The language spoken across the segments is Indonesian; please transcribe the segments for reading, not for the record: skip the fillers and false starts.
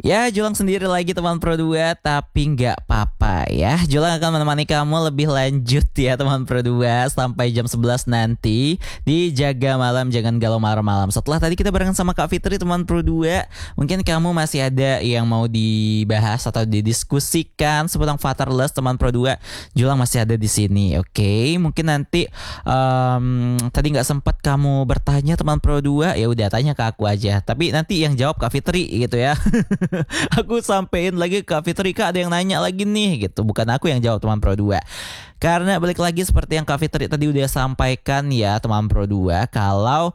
Ya, Julang sendiri lagi teman Pro 2, tapi nggak apa-apa ya. Julang akan menemani kamu lebih lanjut ya teman Pro 2 sampai jam 11 nanti di Jaga Malam Jangan Galau Malam-Malam. Setelah tadi kita barengan sama Kak Fitri teman Pro 2, mungkin kamu masih ada yang mau dibahas atau didiskusikan seputar Fatherless teman Pro 2. Julang masih ada di sini, oke? Mungkin nanti tadi nggak sempat kamu bertanya teman Pro 2, ya udah tanya ke aku aja. Tapi nanti yang jawab Kak Fitri gitu ya. Aku sampein lagi ke Kak Fitri, Kak ada yang nanya lagi nih gitu. Bukan aku yang jawab teman Pro 2. Karena balik lagi seperti yang Kak Fitri tadi udah sampaikan ya teman Pro 2, kalau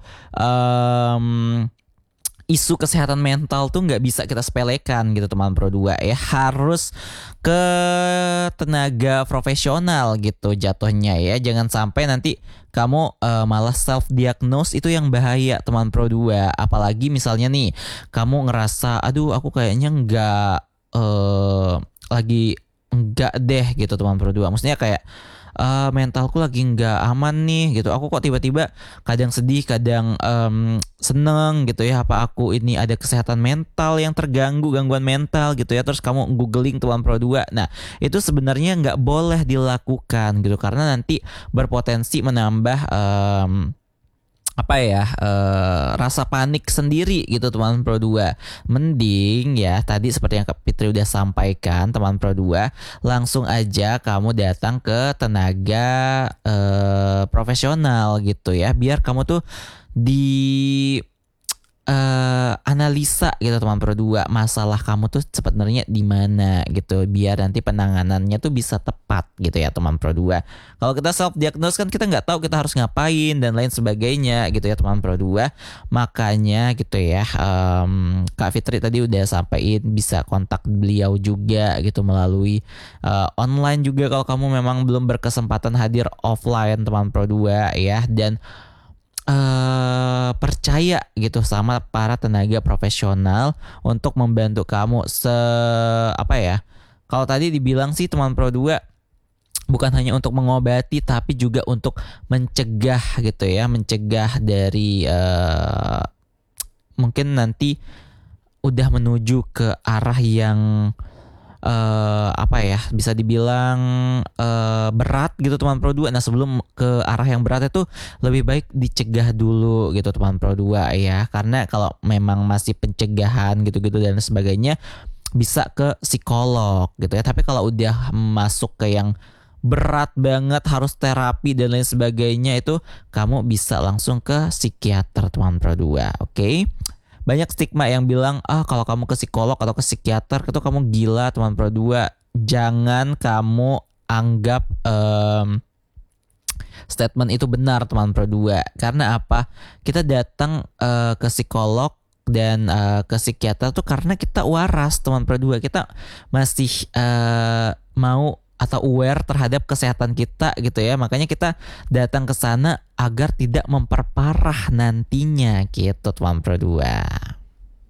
isu kesehatan mental tuh nggak bisa kita sepelekan gitu teman Pro 2 ya. Harus ke tenaga profesional gitu jatuhnya ya. Jangan sampai nanti kamu malah self diagnose, itu yang bahaya teman Pro 2. Apalagi misalnya nih kamu ngerasa aduh aku kayaknya nggak lagi enggak deh gitu teman Pro 2. Maksudnya kayak mentalku lagi nggak aman nih gitu. Aku kok tiba-tiba kadang sedih, kadang seneng gitu ya. Apa aku ini ada kesehatan mental yang terganggu, gangguan mental gitu ya. Terus kamu googling teman Pro 2. Nah itu sebenarnya nggak boleh dilakukan gitu, karena nanti berpotensi menambah rasa panik sendiri gitu teman Pro 2. Mending ya tadi seperti yang Kak Fitri udah sampaikan teman Pro 2, langsung aja kamu datang ke tenaga profesional gitu ya, biar kamu tuh di analisa gitu teman Pro 2, masalah kamu tuh sebenarnya di mana gitu, biar nanti penanganannya tuh bisa tepat gitu ya teman Pro 2. Kalau kita self diagnose kan kita nggak tahu kita harus ngapain dan lain sebagainya gitu ya teman Pro 2. Makanya gitu ya, Kak Fitri tadi udah sampaikan bisa kontak beliau juga gitu melalui online juga kalau kamu memang belum berkesempatan hadir offline teman Pro 2 ya. Dan percaya gitu sama para tenaga profesional untuk membantu kamu kalau tadi dibilang sih teman Pro 2 bukan hanya untuk mengobati tapi juga untuk mencegah gitu ya, mencegah dari mungkin nanti udah menuju ke arah yang bisa dibilang berat gitu teman Pro 2. Nah sebelum ke arah yang berat itu lebih baik dicegah dulu gitu teman Pro 2 ya. Karena kalau memang masih pencegahan gitu-gitu dan sebagainya bisa ke psikolog gitu ya. Tapi kalau udah masuk ke yang berat banget harus terapi dan lain sebagainya, itu kamu bisa langsung ke psikiater teman Pro 2, oke? Banyak stigma yang bilang kalau kamu ke psikolog atau ke psikiater itu kamu gila teman Pro 2. Jangan kamu anggap statement itu benar teman Pro 2. Karena apa? Kita datang ke psikolog dan ke psikiater tuh karena kita waras teman Pro 2. Kita masih mau atau aware terhadap kesehatan kita gitu ya. Makanya kita datang ke sana agar tidak memperparah nantinya gitu teman Pro 2.